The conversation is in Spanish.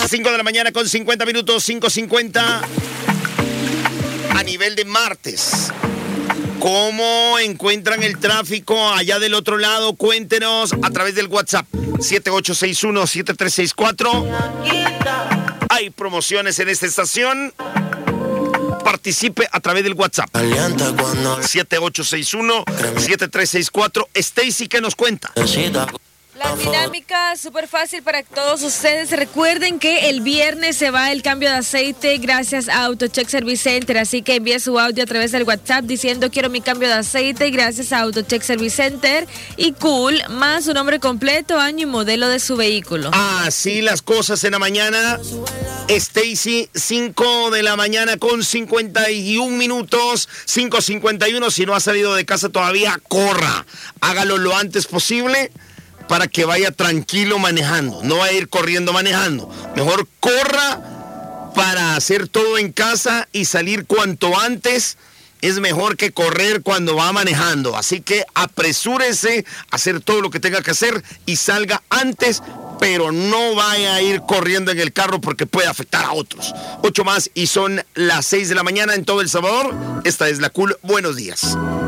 Las 5 de la mañana con 50 minutos, 5:50. A nivel de martes, ¿cómo encuentran el tráfico allá del otro lado? Cuéntenos a través del WhatsApp 7861-7364. Hay promociones en esta estación. Participe a través del WhatsApp 7861-7364. Stacy, ¿qué nos cuenta? La dinámica súper fácil para todos ustedes. Recuerden que el viernes se va el cambio de aceite gracias a AutoCheck Service Center. Así que envíe su audio a través del WhatsApp diciendo quiero mi cambio de aceite gracias a AutoCheck Service Center y cool, más su nombre completo, año y modelo de su vehículo. Así las cosas en la mañana. Stacy, 5 de la mañana con 51 minutos, 5:51. Si no ha salido de casa todavía, corra. Hágalo lo antes posible para que vaya tranquilo manejando. No vaya a ir corriendo manejando. Mejor corra para hacer todo en casa y salir cuanto antes. Es mejor que correr cuando va manejando. Así que apresúrese a hacer todo lo que tenga que hacer y salga antes, pero no vaya a ir corriendo en el carro porque puede afectar a otros. 8 más y son las 6 de la mañana en todo El Salvador. Esta es La Cool. Buenos días.